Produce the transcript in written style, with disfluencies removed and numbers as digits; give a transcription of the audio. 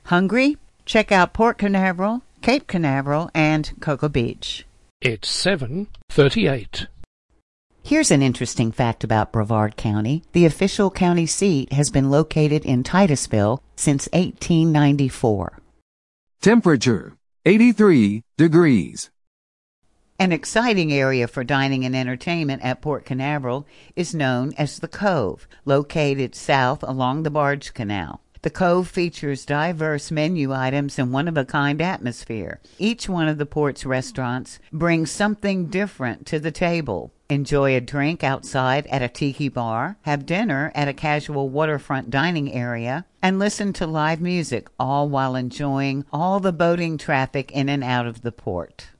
Hungry? Check out Port Canaveral, Cape Canaveral, and Cocoa Beach. It's 7:38. Here's an interesting fact about Brevard County. The official county seat has been located in Titusville since 1894. Temperature, 83 degrees. An exciting area for dining and entertainment at Port Canaveral is known as the Cove, located south along the Barge Canal. The Cove features diverse menu items and one-of-a-kind atmosphere. Each one of the port's restaurants brings something different to the table. Enjoy a drink outside at a tiki bar, have dinner at a casual waterfront dining area, and listen to live music, all while enjoying all the boating traffic in and out of the port.